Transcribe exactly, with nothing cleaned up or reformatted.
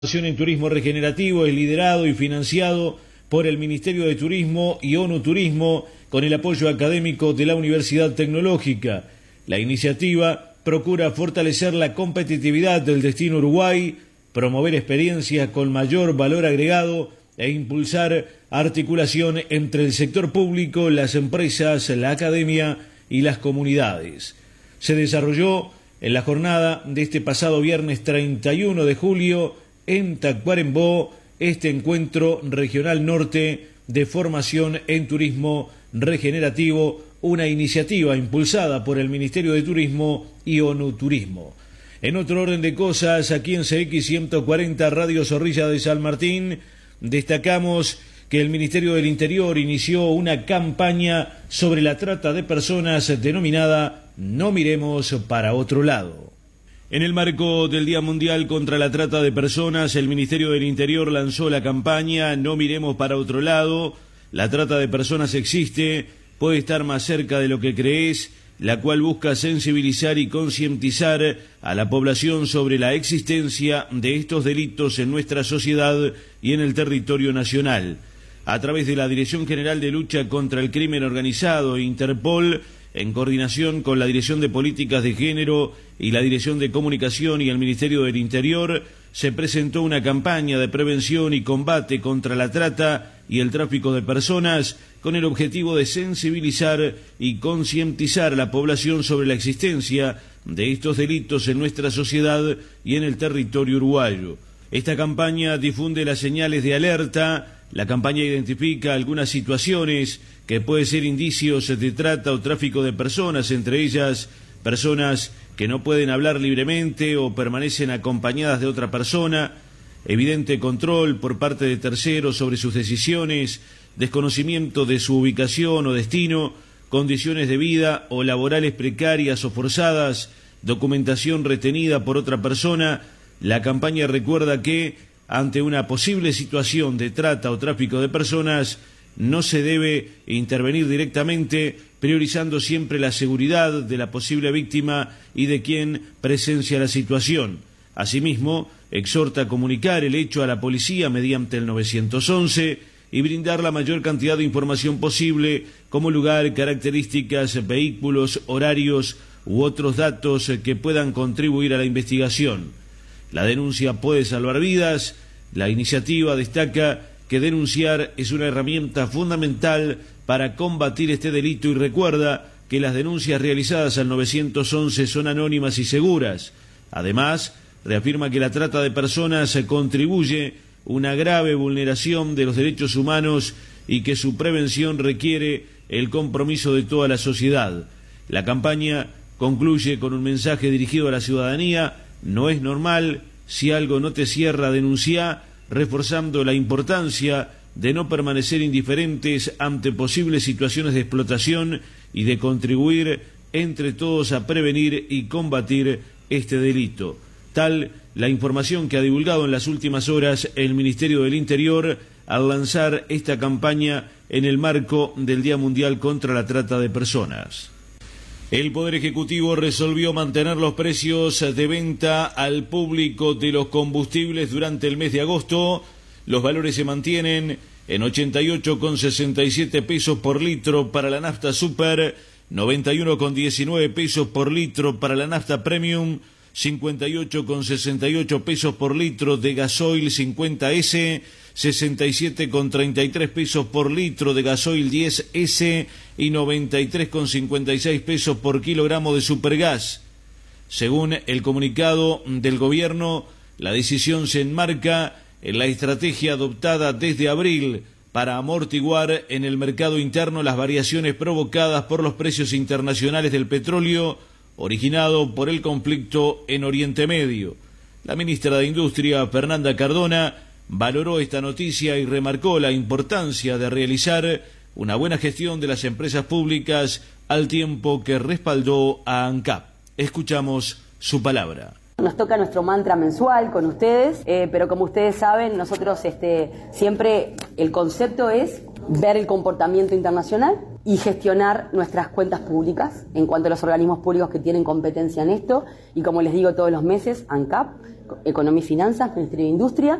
En turismo regenerativo es liderado y financiado por el Ministerio de Turismo y ONU Turismo con el apoyo académico de la Universidad Tecnológica. La iniciativa procura fortalecer la competitividad del destino Uruguay, promover experiencias con mayor valor agregado e impulsar articulación entre el sector público, las empresas, la academia y las comunidades. Se desarrolló en la jornada de este pasado viernes treinta y uno de julio en Tacuarembó este encuentro regional norte de formación en turismo regenerativo, una iniciativa impulsada por el Ministerio de Turismo y ONU Turismo. En otro orden de cosas, aquí en C X ciento cuarenta Radio Zorrilla de San Martín, destacamos que el Ministerio del Interior inició una campaña sobre la trata de personas denominada No miremos para otro lado. En el marco del Día Mundial contra la Trata de Personas, el Ministerio del Interior lanzó la campaña No miremos para otro lado. La trata de personas existe, puede estar más cerca de lo que crees, la cual busca sensibilizar y concientizar a la población sobre la existencia de estos delitos en nuestra sociedad y en el territorio nacional. A través de la Dirección General de Lucha contra el Crimen Organizado e Interpol, en coordinación con la Dirección de Políticas de Género y la Dirección de Comunicación y el Ministerio del Interior, se presentó una campaña de prevención y combate contra la trata y el tráfico de personas con el objetivo de sensibilizar y concientizar a la población sobre la existencia de estos delitos en nuestra sociedad y en el territorio uruguayo. Esta campaña difunde las señales de alerta. La campaña identifica algunas situaciones que pueden ser indicios de trata o tráfico de personas, entre ellas personas que no pueden hablar libremente o permanecen acompañadas de otra persona, evidente control por parte de terceros sobre sus decisiones, desconocimiento de su ubicación o destino, condiciones de vida o laborales precarias o forzadas, documentación retenida por otra persona. La campaña recuerda que ante una posible situación de trata o tráfico de personas, no se debe intervenir directamente, priorizando siempre la seguridad de la posible víctima y de quien presencia la situación. Asimismo, exhorta a comunicar el hecho a la policía mediante el nueve once y brindar la mayor cantidad de información posible, como lugar, características, vehículos, horarios u otros datos que puedan contribuir a la investigación. La denuncia puede salvar vidas. La iniciativa destaca que denunciar es una herramienta fundamental para combatir este delito y recuerda que las denuncias realizadas al nueve once son anónimas y seguras. Además, reafirma que la trata de personas contribuye una grave vulneración de los derechos humanos y que su prevención requiere el compromiso de toda la sociedad. La campaña concluye con un mensaje dirigido a la ciudadanía: no es normal, si algo no te cierra, denuncia, reforzando la importancia de no permanecer indiferentes ante posibles situaciones de explotación y de contribuir entre todos a prevenir y combatir este delito. Tal la información que ha divulgado en las últimas horas el Ministerio del Interior al lanzar esta campaña en el marco del Día Mundial contra la Trata de Personas. El Poder Ejecutivo resolvió mantener los precios de venta al público de los combustibles durante el mes de agosto. Los valores se mantienen en ochenta y ocho con sesenta y siete pesos por litro para la nafta super, noventa y uno con diecinueve pesos por litro para la nafta premium, cincuenta y ocho con sesenta y ocho pesos por litro de gasoil cincuenta ese, sesenta y siete con treinta y tres pesos por litro de gasoil diez ese y noventa y tres con cincuenta y seis pesos por kilogramo de supergas. Según el comunicado del gobierno, la decisión se enmarca en la estrategia adoptada desde abril para amortiguar en el mercado interno las variaciones provocadas por los precios internacionales del petróleo originado por el conflicto en Oriente Medio. La ministra de Industria, Fernanda Cardona, valoró esta noticia y remarcó la importancia de realizar una buena gestión de las empresas públicas al tiempo que respaldó a ANCAP. Escuchamos su palabra. Nos toca nuestro mantra mensual con ustedes, eh, pero como ustedes saben, nosotros este, siempre el concepto es ver el comportamiento internacional y gestionar nuestras cuentas públicas en cuanto a los organismos públicos que tienen competencia en esto. Y como les digo todos los meses, ANCAP Economía y Finanzas, Ministerio de Industria.